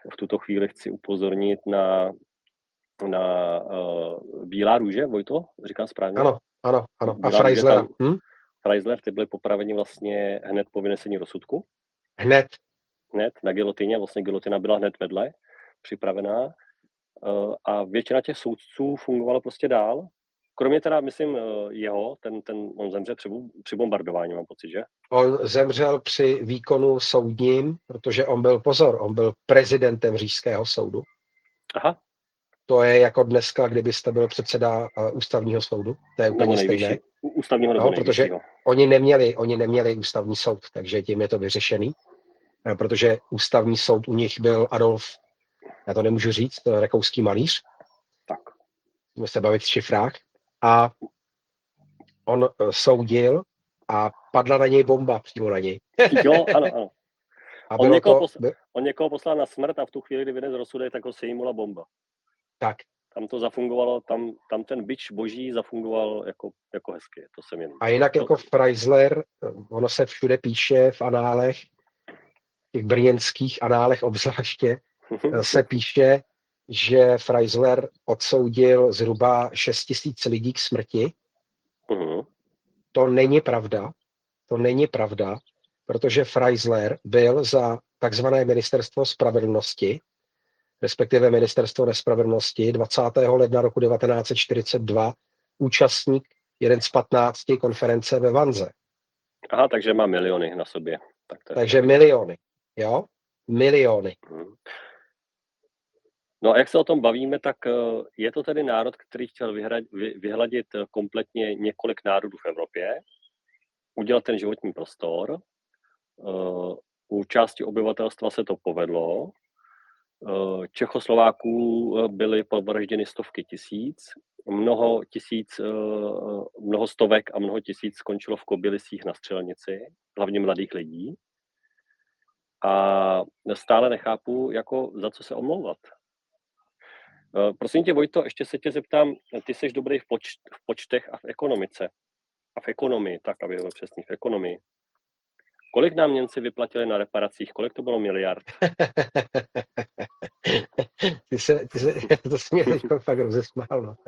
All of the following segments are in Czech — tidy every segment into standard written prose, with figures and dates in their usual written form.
v tuto chvíli chci upozornit na Bílá růže, Vojto, říkám správně? Ano. A Bílá růže, Freislera. tam Freisler, ty byli popraveni vlastně hned po vynesení rozsudku. Hned Na gilotině, vlastně gilotina byla hned vedle, připravená. A většina těch soudců fungovala prostě dál. Kromě teda, myslím, on zemře při bombardování, mám pocit, že? on zemřel při výkonu soudním, protože on byl prezidentem Říšského soudu. Aha. To je jako dneska, kdybyste byl předseda ústavního soudu. To je úplně stejné. Ústavního nebo nejvyššího. Protože oni neměli ústavní soud, takže tím je to vyřešený. Protože ústavní soud u nich byl Adolf, já to nemůžu říct, rakouský malíř. Tak. Můžeme se bavit v šifrách. A on soudil a padla na něj bomba přímo na něj. Jo, ano. A on někoho poslal na smrt a v tu chvíli, kdy vynes rozsudek, tak ho sejmula bomba. Tak. Tam to zafungovalo, tam ten bič boží zafungoval jako hezky. To jsem jenom. A jinak jako Freisler, ono se všude píše v análech, těch brněnských análech obzvláště, se píše, že Freisler odsoudil zhruba 6 000 lidí k smrti. To není pravda, protože Freisler byl za takzvané ministerstvo spravedlnosti, respektive ministerstvo nespravedlnosti 20. ledna roku 1942 účastník jeden z 15 konference ve Vanze. Aha, takže má miliony na sobě. Takže miliony, jo? Miliony. No a jak se o tom bavíme, tak je to tedy národ, který chtěl vyhladit kompletně několik národů v Evropě, udělat ten životní prostor. U části obyvatelstva se to povedlo. Čechoslováků byly povražděny stovky tisíc, mnoho stovek a mnoho tisíc skončilo v Kobylisích na střelnici, hlavně mladých lidí. A stále nechápu, za co se omlouvat. Prosím tě, Vojto, ještě se tě zeptám, ty jsi dobrý v počtech a v ekonomice. A v ekonomii, tak aby bylo přesný, v ekonomii. Kolik nám Němci vyplatili na reparacích? Kolik to bylo miliard? To se mě fakt rozesmál. No.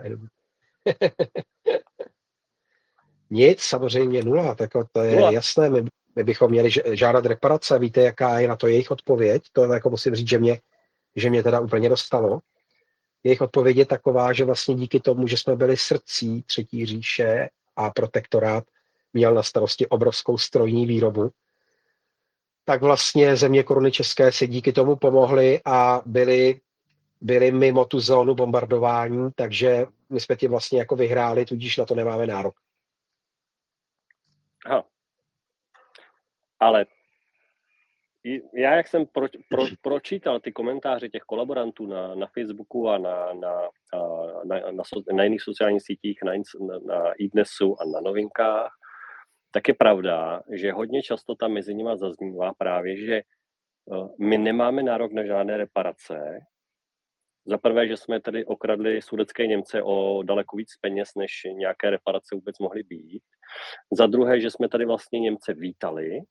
Nic, samozřejmě nula, tak to je nula. Jasné, my bychom měli žádat reparace, víte, jaká je na to jejich odpověď, to jako musím říct, že mě teda úplně dostalo. Jejich odpověď je taková, že vlastně díky tomu, že jsme byli srdcí Třetí říše a protektorát měl na starosti obrovskou strojní výrobu, tak vlastně země Koruny české si díky tomu pomohly a byli mimo tu zónu bombardování, takže my jsme tím vlastně jako vyhráli, tudíž na to nemáme nárok. Aha. Ale já, jak jsem pročítal ty komentáře těch kolaborantů na Facebooku a na jiných sociálních sítích, na iDnesu a na Novinkách, tak je pravda, že hodně často tam mezi nimi zaznívá právě, že my nemáme nárok na žádné reparace. Za prvé, že jsme tady okradli sudetské Němce o daleko víc peněz, než nějaké reparace vůbec mohly být. Za druhé, že jsme tady vlastně Němce vítali,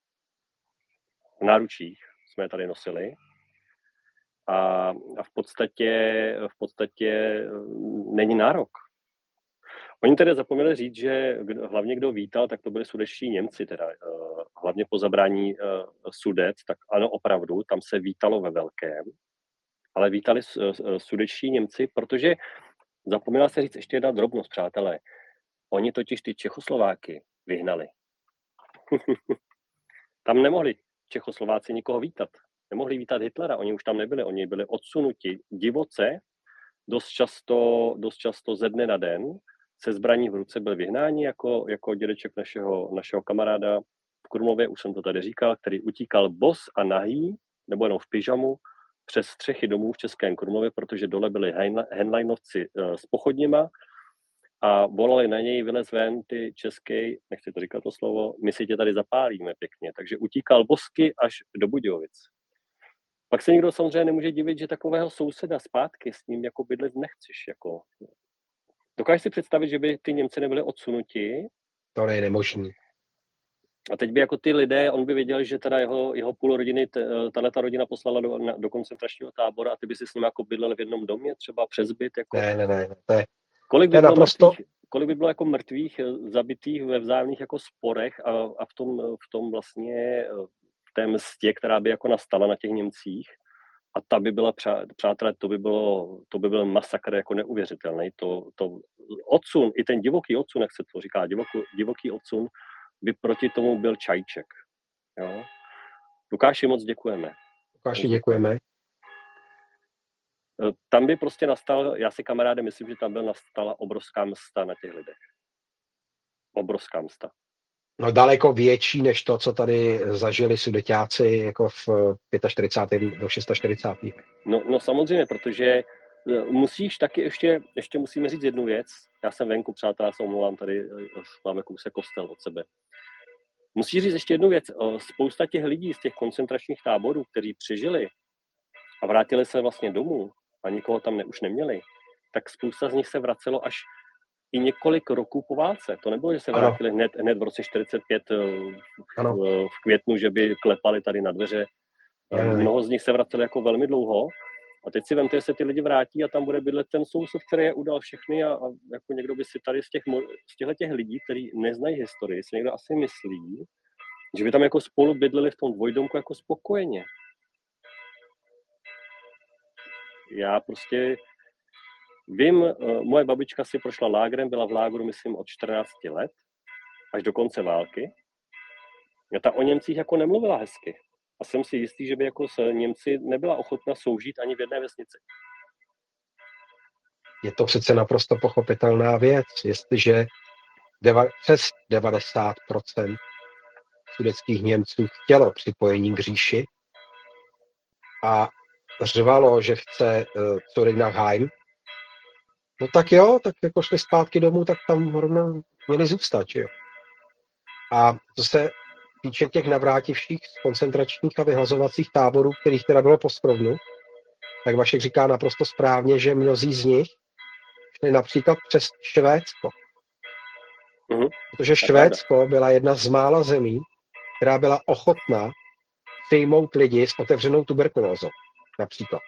v náručích jsme je tady nosili a v podstatě není nárok. Oni tedy zapomněli říct, že hlavně kdo vítal, tak to byli sudetští Němci, teda hlavně po zabrání Sudet, tak ano, opravdu, tam se vítalo ve velkém, ale vítali sudetští Němci, protože zapomněla se říct ještě jedna drobnost, přátelé. Oni totiž ty Čechoslováky vyhnali. Tam nemohli Čechoslováci nikoho vítat. Nemohli vítat Hitlera, oni už tam nebyli, oni byli odsunuti divoce, dost často ze dne na den, se zbraní v ruce byl vyhnání jako dědeček našeho kamaráda v Krumlově, už jsem to tady říkal, který utíkal bos a nahý, nebo jenom v pyžamu, přes střechy domů v Českém Krumlově, protože dole byli Henleinovci s pochodněma a volali na něj, vylez ven, ty český, nechci to říkat to slovo, my si tě tady zapálíme pěkně. Takže utíkal bosky až do Budějovic. Pak se nikdo samozřejmě nemůže divit, že takového souseda zpátky s ním jako bydlet nechceš. Jako. Dokážeš si představit, že by ty Němci nebyli odsunuti? To je nemožný. A teď by jako ty lidé, on by věděl, že teda jeho půl rodiny, tato rodina poslala do koncentračního tábora a ty by si s ním jako bydlel v jednom domě, třeba přes byt, jako. Ne, to je Kolik by je bylo naprosto... mrtvých, kolik by bylo jako mrtvých, zabitých ve vzájemných jako sporech a v tom vlastně v té mstě, která by jako nastala na těch Němcích. A ta by byla, přátelé, to by byl masakr jako neuvěřitelný. To odsun, i ten divoký odsun, jak se to říká, divoký odsun, by proti tomu byl čajček. Jo? Lukáši, moc děkujeme. Lukáši, děkujeme. Tam by prostě já si kamaráde myslím, že tam by nastala obrovská msta na těch lidech. Obrovská msta. No daleko větší, než to, co tady zažili sudeťáci jako v 45. do 46. No samozřejmě, protože musíš taky ještě musíme říct jednu věc. Já jsem venku, přátelé, já se omlouvám, tady máme kousek kostel od sebe. Musíš říct ještě jednu věc. Spousta těch lidí z těch koncentračních táborů, kteří přežili a vrátili se vlastně domů a nikoho tam už neměli, tak spousta z nich se vracelo až i několik roků po válce. To nebylo, že se vrátili hned v roce 45 v květnu, že by klepali tady na dveře. Mnoho z nich se vraceli jako velmi dlouho. A teď si vemte, že se ty lidi vrátí a tam bude bydlet ten soused, který je udal všechny a jako někdo by si tady z těchto lidí, kteří neznají historii, si někdo asi myslí, že by tam jako spolu bydleli v tom dvojdomku jako spokojeně. Já prostě vím, moje babička si prošla lágrem, byla v lágru, myslím, od 14 let až do konce války. A ta o Němcích jako nemluvila hezky. A jsem si jistý, že by jako s Němci nebyla ochotna soužít ani v jedné vesnici. Je to přece naprosto pochopitelná věc, jestliže přes 90% sudetských Němců chtělo připojení k říši a řvalo, že chce zurück nach Heim, no tak jo, tak jako šli zpátky domů, tak tam rovnou měli zůstat, jo. A co se týče těch navrátivších z koncentračních a vyhlazovacích táborů, kterých teda bylo po Skrovnu, tak Vašek říká naprosto správně, že mnozí z nich šli například přes Švédsko. Protože Švédsko byla jedna z mála zemí, která byla ochotná přijmout lidi s otevřenou tuberkulózou, například.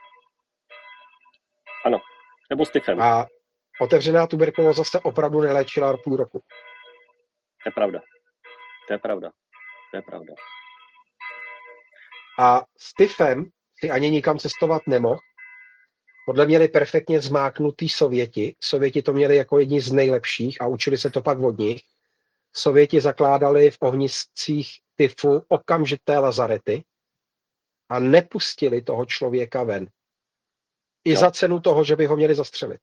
Ano, nebo s tyfem. A otevřená tuberkulóza se opravdu neléčila půl roku. To je pravda. To je pravda. To je pravda. A s tyfem si ani nikam cestovat nemohl. Podle měli perfektně zmáknutý Sověti. Sověti to měli jako jedni z nejlepších a učili se to pak od nich. Sověti zakládali v ohniscích tyfu okamžité lazarety a nepustili toho člověka ven. I za cenu toho, že by ho měli zastřelit.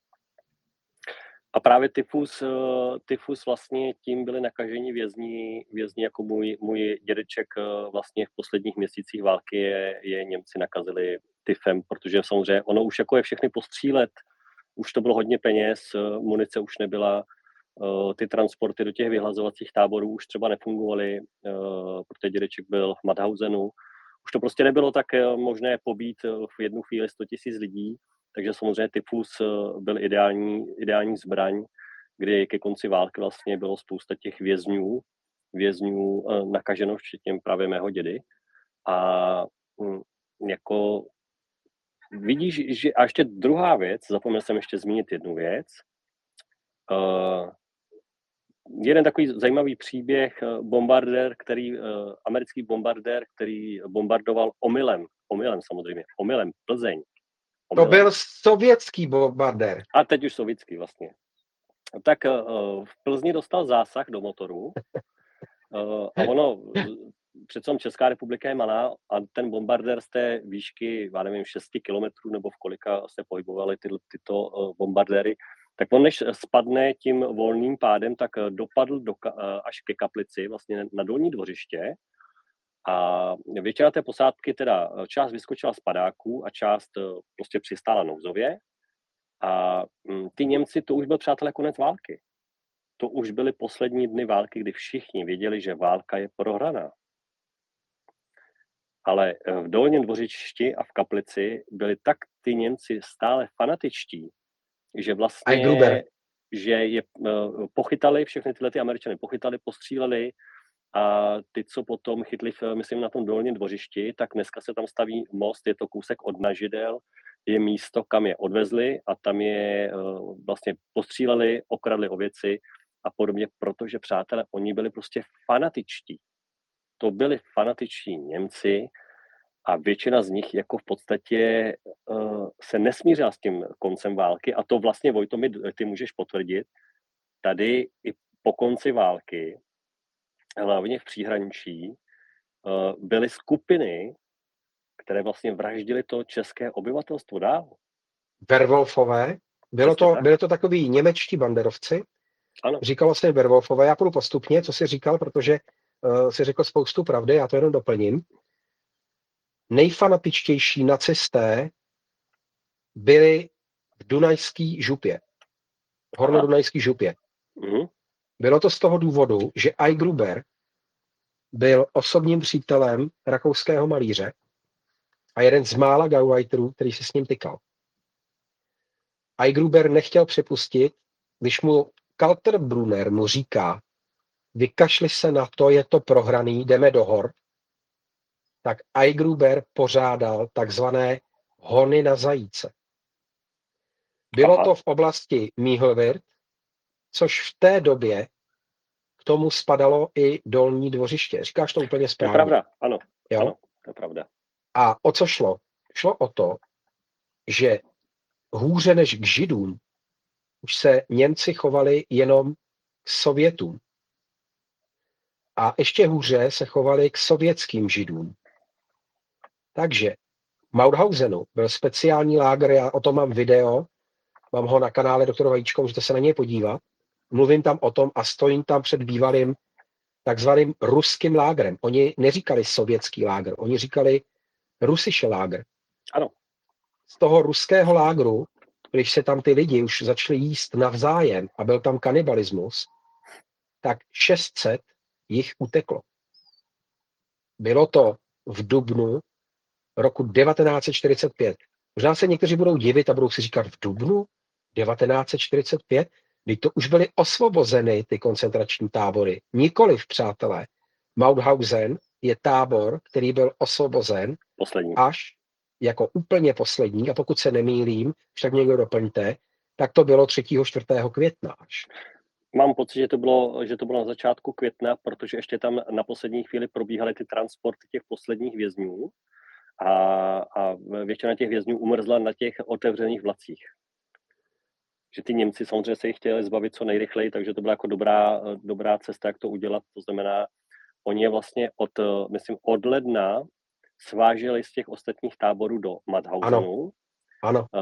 A právě tyfus vlastně tím byli nakaženi vězni jako můj dědeček vlastně v posledních měsících války je Němci nakazili tyfem, protože samozřejmě ono už jako je všechny postřílet, už to bylo hodně peněz, munice už nebyla, ty transporty do těch vyhlazovacích táborů už třeba nefungovaly, protože dědeček byl v Mauthausenu. Už to prostě nebylo tak možné pobít v jednu chvíli 100 000 lidí, takže samozřejmě tyfus byl ideální zbraň, kdy ke konci války vlastně bylo spousta těch vězňů nakaženo, včetně právě mého dědy. A jako vidíš, že a ještě druhá věc, zapomněl jsem ještě zmínit jednu věc. Jeden takový zajímavý příběh, americký bombardér, který bombardoval omylem samozřejmě, Plzeň. To byl sovětský bombardér. A teď už sovětský vlastně. Tak v Plzni dostal zásah do motoru a ono, přece Česká republika je malá a ten bombardér z té výšky, já nevím, 6 kilometrů nebo v kolika se pohybovaly tyto bombardéry, tak on než spadne tím volným pádem, tak dopadl až ke kaplici, vlastně na dolní dvořiště. A většina té posádky, teda část vyskočila z padáků a část prostě přistála nouzově. A ty Němci, to už byl, přátelé, konec války. To už byly poslední dny války, kdy všichni věděli, že válka je prohraná. Ale v dolním dvořišti a v kaplici byli tak ty Němci stále fanatičtí, že vlastně, že je pochytali, všechny tyhle ty Američany pochytali, postříleli a ty, co potom chytli, myslím, na tom dolním dvořišti, tak dneska se tam staví most, je to kousek od Nažidel, je místo, kam je odvezli a tam je vlastně postříleli, okradli o věci a podobně, protože, přátelé, oni byli prostě fanatičtí. To byli fanatičtí Němci a většina z nich jako v podstatě se nesmířila s tím koncem války a to vlastně, Vojto, ty můžeš potvrdit, tady i po konci války, hlavně v příhraničí, byly skupiny, které vlastně vraždily to české obyvatelstvo dál. Werwolfové, byli to takový němečtí banderovci, Ano. Říkalo se Werwolfové, já půjdu postupně, co jsi říkal, protože si řekl spoustu pravdy, já to jenom doplním. Nejfanatičtější nacisté byli v Dunajský župě, v Hornodunajský župě. Mhm. Bylo to z toho důvodu, že Eigruber byl osobním přítelem rakouského malíře a jeden z mála Gauleiterů, který se s ním tykal. Eigruber nechtěl připustit, když mu Kaltenbrunner mu říká, vykašli se na to, je to prohraný, jdeme do hor, tak Eigruber pořádal takzvané hony na zajíce. Bylo to v oblasti Míhlwirt, což v té době k tomu spadalo i Dolní dvořiště. Říkáš to úplně správně. To je pravda, ano. Jo? Ano, to je pravda. A o co šlo? Šlo o to, že hůře než k Židům už se Němci chovali jenom k Sovětům. A ještě hůře se chovali k sovětským Židům. Takže v Mauthausenu byl speciální lágr, já o tom mám video, mám ho na kanále Doktor Vajíčko, můžete se na něj podívat. Mluvím tam o tom a stojím tam před bývalým takzvaným ruským lágrem. Oni neříkali sovětský lágr, oni říkali Rusische lágr. Ano. Z toho ruského lágru, když se tam ty lidi už začali jíst navzájem a byl tam kanibalismus, tak 600 jich uteklo. Bylo to v dubnu roku 1945. Možná se někteří budou divit a budou si říkat, v dubnu 1945, kdy to už byly osvobozeny ty koncentrační tábory. Nikoliv, přátelé. Mauthausen je tábor, který byl osvobozen až jako úplně poslední, a pokud se nemýlím, však někdo doplňte, tak to bylo 3. 4. května až. Mám pocit, že to bylo na začátku května, protože ještě tam na poslední chvíli probíhaly ty transporty těch posledních vězňů a většina těch vězňů umrzla na těch otevřených vlacích. Že ty Němci samozřejmě se jich chtěli zbavit co nejrychleji, takže to byla jako dobrá cesta, jak to udělat. To znamená, oni je vlastně od ledna sváželi z těch ostatních táborů do Mauthausenu. Ano.